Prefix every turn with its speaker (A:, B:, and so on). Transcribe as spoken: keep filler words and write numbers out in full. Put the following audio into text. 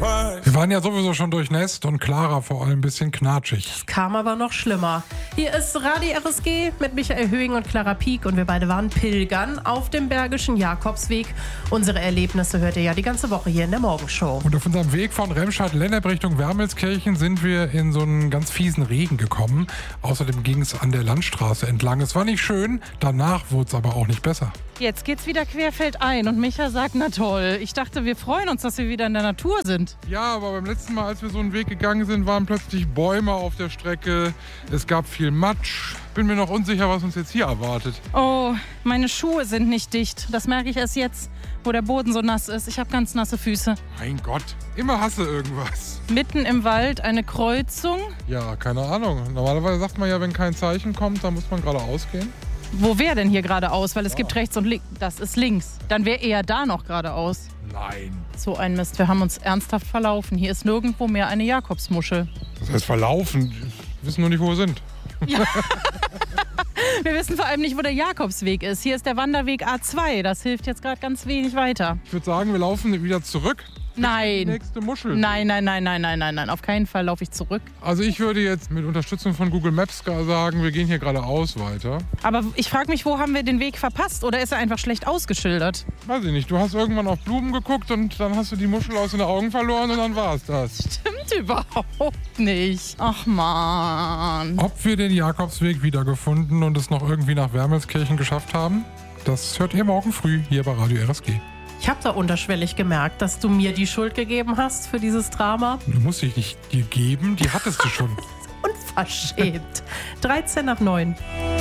A: Wir waren ja sowieso schon durchnässt und Clara vor allem ein bisschen knatschig.
B: Es kam aber noch schlimmer. Hier ist Radio R S G mit Michael Höhing und Clara Pieck und wir beide waren pilgern auf dem Bergischen Jakobsweg. Unsere Erlebnisse hört ihr ja die ganze Woche hier in der Morgenshow.
A: Und auf unserem Weg von Remscheid-Lennep Richtung Wermelskirchen sind wir in so einen ganz fiesen Regen gekommen. Außerdem ging es an der Landstraße entlang. Es war nicht schön, danach wurde es aber auch nicht besser.
C: Jetzt geht's wieder querfeldein und Micha sagt, na toll, ich dachte, wir freuen uns, dass wir wieder in der Natur sind.
A: Ja, aber beim letzten Mal, als wir so einen Weg gegangen sind, waren plötzlich Bäume auf der Strecke. Es gab viel Matsch. Bin mir noch unsicher, was uns jetzt hier erwartet.
C: Oh, meine Schuhe sind nicht dicht. Das merke ich erst jetzt, wo der Boden so nass ist. Ich habe ganz nasse Füße.
A: Mein Gott, immer hasse irgendwas.
C: Mitten im Wald eine Kreuzung.
A: Ja, keine Ahnung. Normalerweise sagt man ja, wenn kein Zeichen kommt, dann muss man geradeaus gehen.
C: Wo wäre denn hier geradeaus? Weil es
A: Ja.
C: gibt rechts und links. Das ist links. Dann wäre eher da noch geradeaus.
A: Nein.
C: So ein Mist, wir haben uns ernsthaft verlaufen. Hier ist nirgendwo mehr eine Jakobsmuschel.
A: Das heißt verlaufen. Wir wissen nur nicht, wo wir sind.
C: Wir wissen vor allem nicht, wo der Jakobsweg ist. Hier ist der Wanderweg A zwei. Das hilft jetzt gerade ganz wenig weiter.
A: Ich würde sagen, wir laufen wieder zurück.
C: Nein.
A: Nächste Muschel.
C: Nein, nein, nein, nein, nein, nein, nein. Auf keinen Fall laufe ich zurück.
A: Also ich würde jetzt mit Unterstützung von Google Maps sagen, wir gehen hier geradeaus weiter.
C: Aber ich frage mich, wo haben wir den Weg verpasst? Oder ist er einfach schlecht ausgeschildert?
A: Weiß ich nicht, du hast irgendwann auf Blumen geguckt und dann hast du die Muschel aus den Augen verloren und dann war es das.
C: Stimmt überhaupt nicht. Ach man.
A: Ob wir den Jakobsweg wiedergefunden und es noch irgendwie nach Wermelskirchen geschafft haben, das hört ihr morgen früh hier bei Radio R S G.
B: Ich habe da unterschwellig gemerkt, dass du mir die Schuld gegeben hast für dieses Drama.
A: Du musst dich nicht dir geben, die hattest du schon.
B: Unverschämt. dreizehn nach neun.